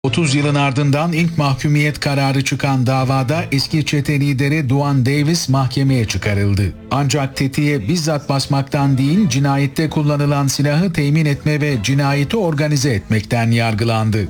30 yılın ardından ilk mahkumiyet kararı çıkan davada eski çete lideri Duane Davis mahkemeye çıkarıldı. Ancak tetiğe bizzat basmaktan değil, cinayette kullanılan silahı temin etme ve cinayeti organize etmekten yargılandı.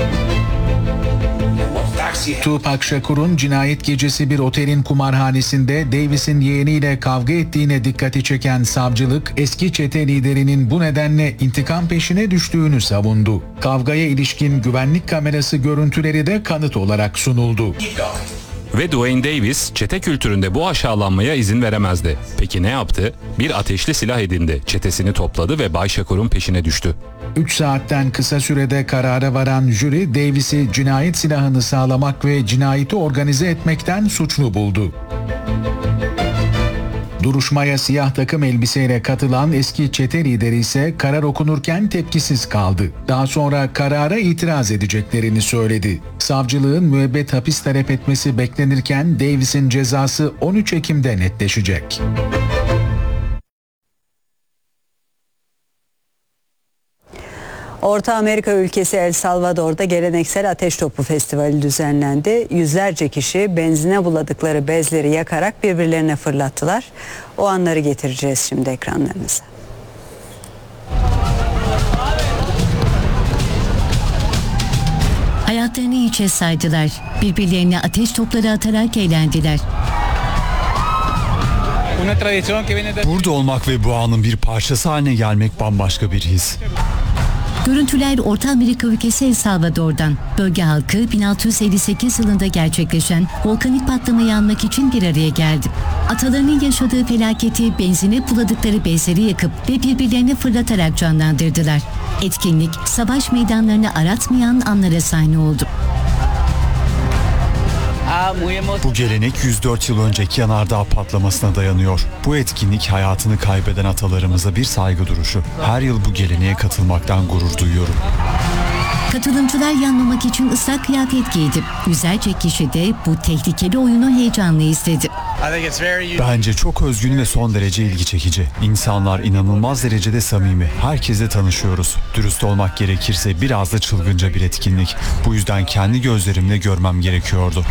Tupac Shakur'un cinayet gecesi bir otelin kumarhanesinde Davis'in yeğeniyle kavga ettiğine dikkati çeken savcılık, eski çete liderinin bu nedenle intikam peşine düştüğünü savundu. Kavgaya ilişkin güvenlik kamerası görüntüleri de kanıt olarak sunuldu. Ve Duane Davis çete kültüründe bu aşağılanmaya izin veremezdi. Peki ne yaptı? Bir ateşli silah edindi, çetesini topladı ve Bay Shakur'un peşine düştü. 3 saatten kısa sürede karara varan jüri, Davis'i cinayet silahını sağlamak ve cinayeti organize etmekten suçlu buldu. Duruşmaya siyah takım elbiseyle katılan eski çete lideri ise karar okunurken tepkisiz kaldı. Daha sonra karara itiraz edeceklerini söyledi. Savcılığın müebbet hapis talep etmesi beklenirken Davis'in cezası 13 Ekim'de netleşecek. Orta Amerika ülkesi El Salvador'da geleneksel ateş topu festivali düzenlendi. Yüzlerce kişi benzine buladıkları bezleri yakarak birbirlerine fırlattılar. O anları getireceğiz şimdi ekranlarınıza. Hayatlarını hiçe saydılar. Birbirlerine ateş topları atarak eğlendiler. Burada olmak ve bu anın bir parçası haline gelmek bambaşka bir his. Görüntüler Orta Amerika ülkesi El Salvador'dan. Bölge halkı 1658 yılında gerçekleşen volkanik patlamayı anmak için bir araya geldi. Atalarının yaşadığı felaketi benzine buladıkları bezleri yakıp ve birbirlerine fırlatarak canlandırdılar. Etkinlik savaş meydanlarını aratmayan anlara sahne oldu. Bu gelenek 104 yıl önceki yanardağ patlamasına dayanıyor. Bu etkinlik hayatını kaybeden atalarımıza bir saygı duruşu. Her yıl bu geleneğe katılmaktan gurur duyuyorum. Katılımcılar yanmamak için ıslak kıyafet giydi. Yüzlerce kişi de bu tehlikeli oyunu heyecanla izledi. Bence çok özgün ve son derece ilgi çekici. İnsanlar inanılmaz derecede samimi. Herkesle tanışıyoruz. Dürüst olmak gerekirse biraz da çılgınca bir etkinlik. Bu yüzden kendi gözlerimle görmem gerekiyordu.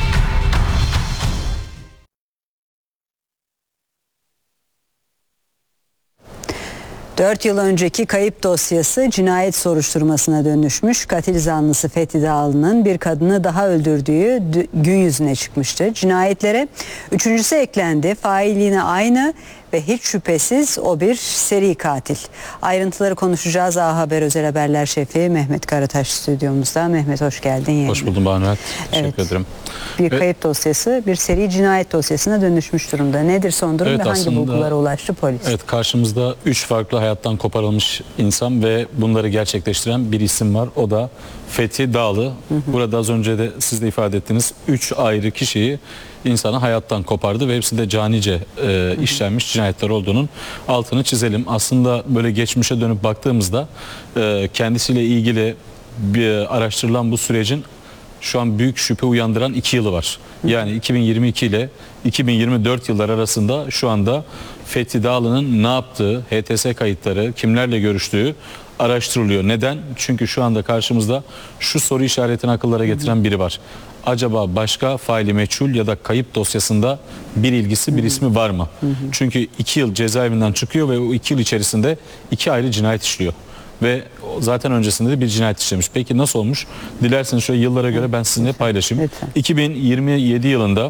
Dört yıl önceki kayıp dosyası cinayet soruşturmasına dönüşmüş. Katil zanlısı Fethi Dağlı'nın bir kadını daha öldürdüğü gün yüzüne çıkmıştı. Cinayetlere üçüncüsü eklendi. Fail yine aynı ve hiç şüphesiz o bir seri katil. Ayrıntıları konuşacağız. A Haber Özel Haberler Şefi Mehmet Karataş stüdyomuzda. Mehmet hoş geldin. Yayına. Hoş buldum Banu. Teşekkür ederim. Bir kayıp dosyası bir seri cinayet dosyasına dönüşmüş durumda. Nedir son durum ve hangi bulgulara ulaştı polis? Evet, karşımızda 3 farklı hayattan koparılmış insan ve bunları gerçekleştiren bir isim var. O da Fethi Dağlı. Burada az önce de siz de ifade ettiğiniz 3 ayrı kişiyi insanı hayattan kopardı ve hepsi de canice işlenmiş cinayetler olduğunun altını çizelim. Aslında böyle geçmişe dönüp baktığımızda kendisiyle ilgili bir araştırılan bu sürecin şu an büyük şüphe uyandıran 2 yılı var. Yani 2022 ile 2024 yıllar arasında şu anda Fethi Dağlı'nın ne yaptığı, HTS kayıtları, kimlerle görüştüğü araştırılıyor. Neden? Çünkü şu anda karşımızda şu soru işaretini akıllara getiren biri var. Acaba başka faili meçhul ya da kayıp dosyasında bir ilgisi, bir ismi var mı? Çünkü 2 yıl cezaevinden çıkıyor ve o 2 yıl içerisinde 2 ayrı cinayet işliyor. Ve zaten öncesinde de bir cinayet işlemiş. Peki nasıl olmuş? Dilerseniz şöyle yıllara göre ben sizinle paylaşayım. Lütfen. 2027 yılında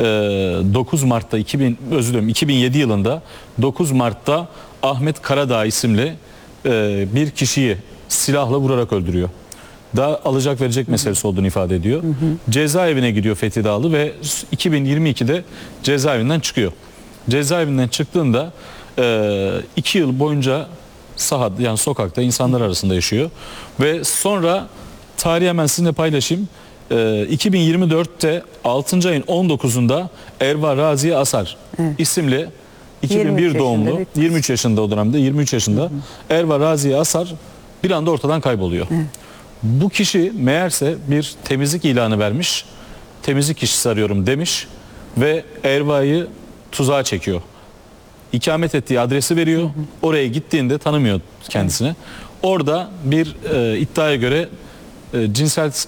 2007 yılında 9 Mart'ta Ahmet Karadağ isimli bir kişiyi silahla vurarak öldürüyor. Daha alacak verecek meselesi olduğunu ifade ediyor. Cezaevine gidiyor Fethi Dağlı ve 2022'de cezaevinden çıkıyor. Cezaevinden çıktığında 2 yıl boyunca sahada, yani sokakta insanlar arasında yaşıyor. Ve sonra tarihi hemen sizinle paylaşayım. 2024'te 6. ayın 19'unda Erva Raziye Asar isimli 2001 doğumlu 23 yaşında o dönemde 23 yaşında Erva Raziye Asar bir anda ortadan kayboluyor. Bu kişi meğerse bir temizlik ilanı vermiş. Temizlik işçisi arıyorum demiş ve Erva'yı tuzağa çekiyor. İkamet ettiği adresi veriyor. Oraya gittiğinde tanımıyor kendisini. Orada bir iddiaya göre Cinsel